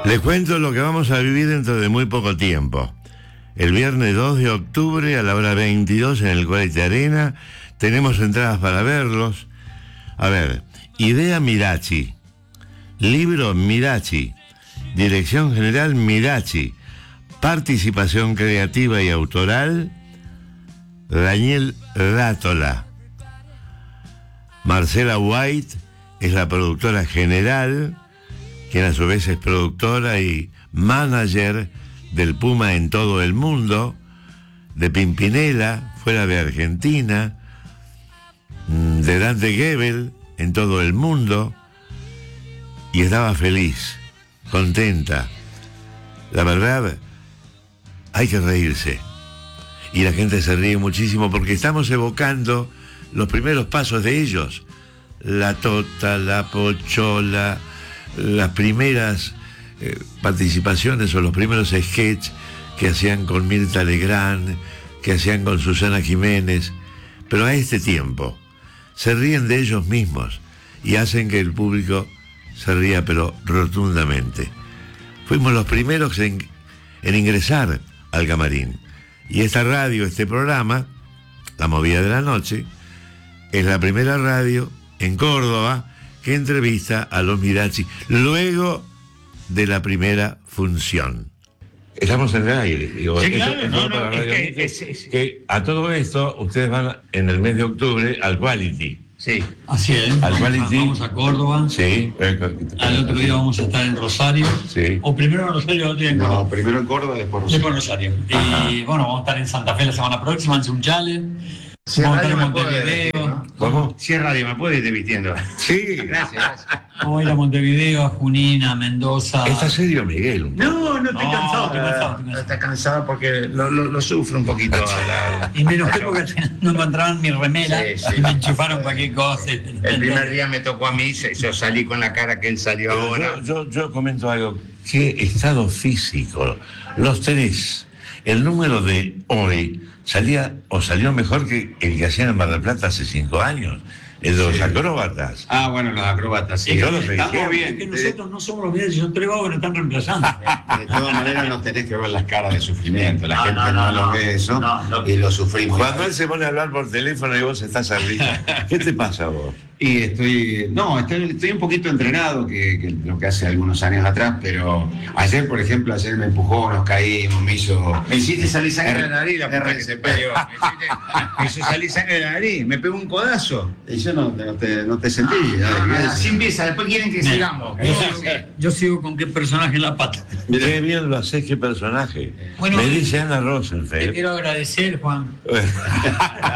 Les cuento lo que vamos a vivir dentro de muy poco tiempo. El viernes 2 de octubre a la hora 22 en el Quality Arena tenemos entradas para verlos. A ver, idea Mirachi, libro Mirachi, dirección general Mirachi, participación creativa y autoral Daniel Rátola. Marcela White es la productora general, quien a su vez es productora y manager del Puma en todo el mundo, de Pimpinela, fuera de Argentina, de Dante Gebel en todo el mundo, y estaba feliz, contenta. La verdad, hay que reírse. Y la gente se ríe muchísimo porque estamos evocando los primeros pasos de ellos. La Tota, la Pochola, las primeras participaciones o los primeros sketches que hacían con Mirta Legrand, que hacían con Susana Jiménez. Pero a este tiempo se ríen de ellos mismos y hacen que el público se ría, pero rotundamente. Fuimos los primeros en ingresar al camarín. Y esta radio, este programa, La Movida de la Noche, es la primera radio en Córdoba que entrevista a los Mirachi luego de la primera función. Estamos en el aire. Digo, sí, claro, que a todo esto ustedes van en el mes de octubre al Quality. Sí, así es. Al Quality. Vamos a Córdoba. Sí. Al otro día vamos a estar en Rosario. Sí. O primero en Rosario, el otro día en Córdoba. No, primero en Córdoba, después Rosario. Rosario. Y bueno, vamos a estar en Santa Fe la semana próxima, en un challenge. Vamos a estar en Montevideo. ¿Cómo? Si es radio, ¿me puede ir vistiendo? Sí. Gracias. Vamos a ir a Montevideo, a Junín, a Mendoza. ¿Está serio, Miguel? No estoy No, cansado. estoy cansado. Está cansado porque lo sufro un poquito. Y menos que porque no encontraban mi remera Sí. y me enchufaron cualquier cosa. El primer día me tocó a mí, yo salí con la cara que él salió ahora. Yo comento algo. ¿Qué estado físico? Los tres. El número de hoy salió mejor que el que hacían en Mar del Plata hace 5 años. El de los acróbatas. Ah, bueno, los acróbatas, sí. Y yo los Estamos veía. bien. Es que nosotros no somos los medios, son 3 vagos que nos están reemplazando. De todas maneras, no tenés que ver las caras de sufrimiento. La gente no lo ve eso y lo sufrimos. Cuando él se pone a hablar por teléfono y vos estás arriba, ¿qué te pasa a vos? Y estoy un poquito entrenado que lo que hace algunos años atrás, pero ayer, por ejemplo, me empujó, nos caímos, me hiciste salir sangre de la nariz, la puta que se pegó. Me hizo salir sangre de la nariz, me pegó un codazo. Y yo no te sentí. Así empieza, después quieren que sigamos. Yo sigo con qué personaje en la pata. Qué bien lo haces, qué personaje. Bueno, me dice Ana Te Rosenfeld. quiero agradecer, Juan.